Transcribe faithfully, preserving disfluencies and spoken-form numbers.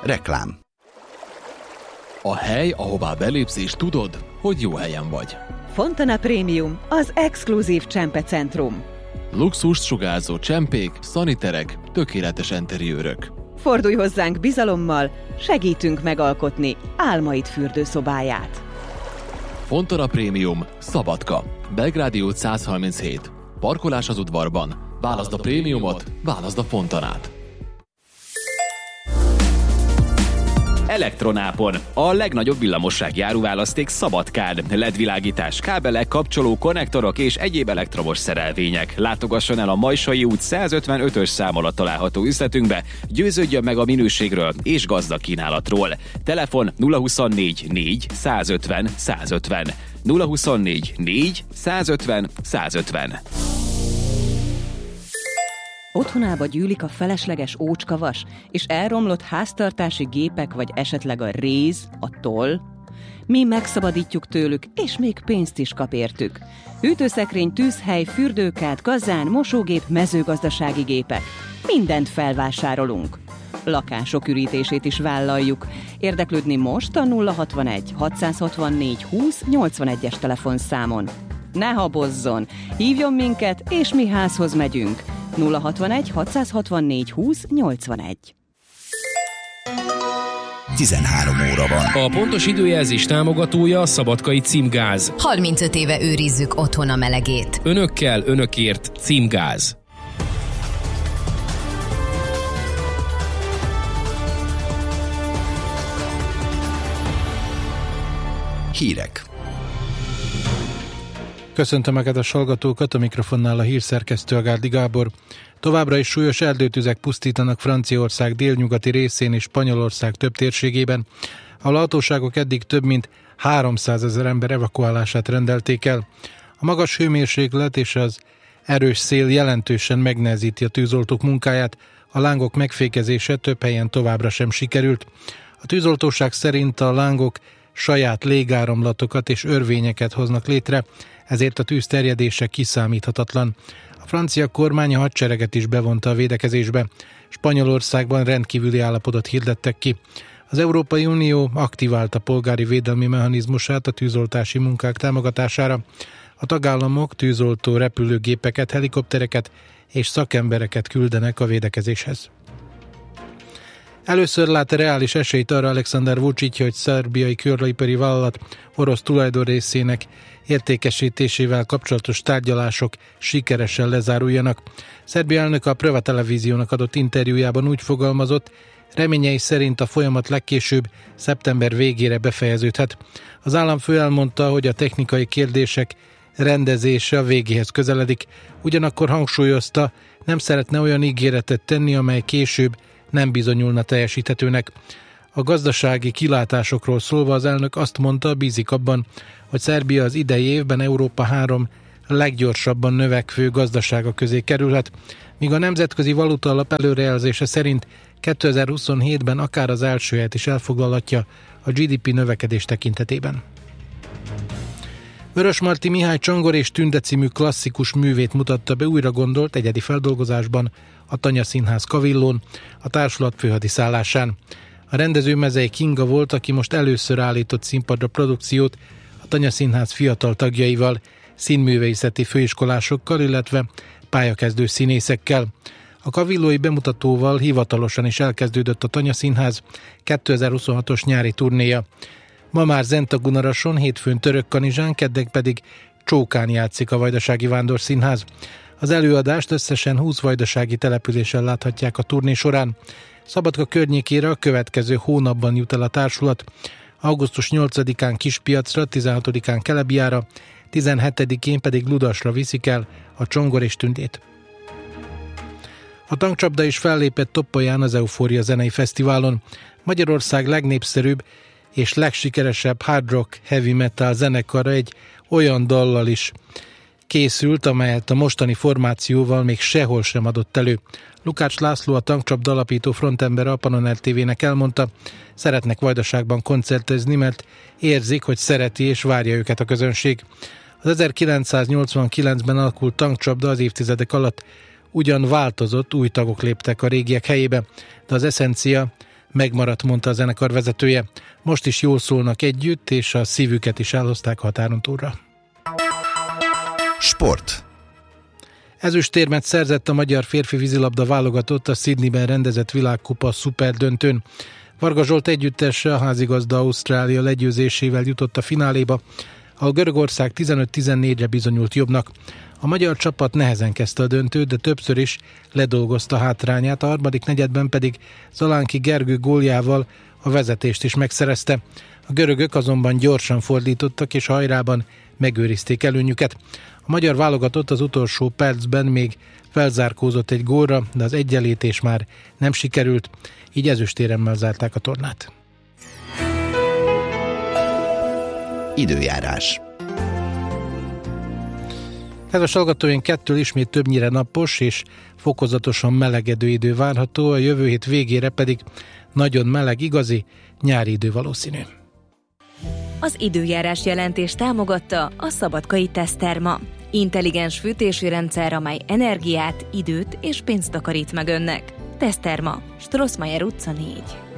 Reklám. A hely, ahová belépsz és tudod, hogy jó helyen vagy. Fontana Premium, az exkluzív csempecentrum. Luxust sugárzó csempék, szaniterek, tökéletes enteriőrök. Fordulj hozzánk bizalommal, segítünk megalkotni álmaid fürdőszobáját. Fontana Premium, Szabadka, Belgrádi út száz harminchét. Parkolás az udvarban. Válaszd a prémiumot, válaszd a Fontanát. Elektronápon. A legnagyobb villamossági áruválaszték Szabadkán. el é dé-világítás, kábelek, kapcsoló, konnektorok és egyéb elektromos szerelvények. Látogasson el a Majsai út százötvenötös szám alatt található üzletünkbe, győződjön meg a minőségről és gazdag kínálatról. Telefon nulla huszonnégy négy százötven százötven. nulla huszonnégy négy százötven százötven. Otthonába gyűlik a felesleges ócskavas, és elromlott háztartási gépek, vagy esetleg a réz, a toll? Mi megszabadítjuk tőlük, és még pénzt is kap értük. Hűtőszekrény, tűzhely, fürdőkád, kazán, mosógép, mezőgazdasági gépek. Mindent felvásárolunk. Lakások ürítését is vállaljuk. Érdeklődni most a nulla hatvanegy hatszázhatvannégy húsz nyolcvanegyes telefonszámon. Ne habozzon! Hívjon minket, és mi házhoz megyünk. nulla hatvanegy hatszázhatvannégy húsz nyolcvanegy. tizenhárom óra van. A pontos időjelzés támogatója a Szabadkai Címgáz. harmincöt éve őrizzük otthon a melegét. Önökkel, önökért Címgáz. Hírek. Köszöntöm a kedves hallgatókat, a mikrofonnál a hírszerkesztő Agárdi Gábor. Továbbra is súlyos erdőtüzek pusztítanak Franciaország délnyugati részén és Spanyolország több térségében. A hatóságok eddig több mint háromszázezer ember evakuálását rendelték el. A magas hőmérséklet és az erős szél jelentősen megnehezíti a tűzoltók munkáját, a lángok megfékezése több helyen továbbra sem sikerült. A tűzoltóság szerint a lángok saját légáramlatokat és örvényeket hoznak létre, ezért a tűz terjedése kiszámíthatatlan. A francia kormány a hadsereget is bevonta a védekezésbe. Spanyolországban rendkívüli állapotot hirdettek ki. Az Európai Unió aktiválta polgári védelmi mechanizmusát a tűzoltási munkák támogatására. A tagállamok tűzoltó repülőgépeket, helikoptereket és szakembereket küldenek a védekezéshez. Először lát reális esélyt arra Alexander Vučić, hogy szerbiai körleipari vállalat orosz tulajdonrészének értékesítésével kapcsolatos tárgyalások sikeresen lezáruljanak. Szerbia elnök a Prva televíziónak adott interjújában úgy fogalmazott, reményei szerint a folyamat legkésőbb szeptember végére befejeződhet. Az államfő elmondta, hogy a technikai kérdések rendezése a végéhez közeledik, ugyanakkor hangsúlyozta, nem szeretne olyan ígéretet tenni, amely később nem bizonyulna teljesíthetőnek. A gazdasági kilátásokról szólva az elnök azt mondta, bízik abban, hogy Szerbia az idei évben Európa három leggyorsabban növekvő gazdasága közé kerülhet, míg a Nemzetközi Valutaalap előrejelzése szerint kétezer-huszonhétben akár az első helyet is elfoglalhatja a gé dé pé növekedés tekintetében. Vörösmarty Mihály Csongor és Tünde című klasszikus művét mutatta be újra gondolt egyedi feldolgozásban a Tanya Színház Kavillón, a társulat főhadiszállásán. A rendező Mezei Kinga volt, aki most először állított színpadra produkciót a Tanya Színház fiatal tagjaival, színművészeti főiskolásokkal, illetve pályakezdő színészekkel. A kavillói bemutatóval hivatalosan is elkezdődött a Tanya Színház kétezer-huszonhatos nyári turnéja. Ma már Zentagunarason, hétfőn Törökkanizsán, kedden pedig Csókán játszik a Vajdasági Vándorszínház. Az előadást összesen húsz vajdasági településen láthatják a turné során. Szabadka környékére a következő hónapban jut el a társulat. augusztus nyolcadikán Kispiacra, tizenhatodikán Kelebiára, tizenhetedikén pedig Ludasra viszik el a Csongor és Tündét. A tankcsapda is fellépett Topolyán az Eufória zenei fesztiválon. Magyarország legnépszerűbb és legsikeresebb hard rock heavy metal zenekara egy olyan dallal is készült, amelyet a mostani formációval még sehol sem adott elő. Lukács László, a tankcsapda alapító frontember a Pannon er té vének elmondta, szeretnek Vajdaságban koncertezni, mert érzik, hogy szereti és várja őket a közönség. Az ezerkilencszáznyolcvankilencben alakult tankcsapda az évtizedek alatt ugyan változott, új tagok léptek a régiek helyébe, de az eszencia megmaradt, mondta a zenekar vezetője. Most is jól szólnak együtt, és a szívüket is elhozták határon túlra. Sport. Ezüstérmet szerzett a magyar férfi vízilabda válogatott a Sydneyben rendezett világkupa szuperdöntőn. Varga Zsolt együttese, a házigazda Ausztrália legyőzésével jutott a fináléba, ahol Görögország tizenöt tizennégyre bizonyult jobbnak. A magyar csapat nehezen kezdte a döntőt, de többször is ledolgozta hátrányát, a harmadik negyedben pedig Zalánki Gergő góljával a vezetést is megszerezte. A görögök azonban gyorsan fordítottak, és hajrában megőrizték előnyüket. A magyar válogatott az utolsó percben még felzárkózott egy gólra, de az egyenlítés már nem sikerült, így ezüstéremmel zárták a tornát. Időjárás. Kedves hallgatóink, kettől ismét többnyire napos és fokozatosan melegedő idő várható, a jövő hét végére pedig nagyon meleg, igazi nyári idő valószínű. Az időjárás jelentés támogatta a Szabadkai Teszterma. Intelligens fűtési rendszer, amely energiát, időt és pénzt takarít meg önnek. Teszterma, Strossmayer utca négy.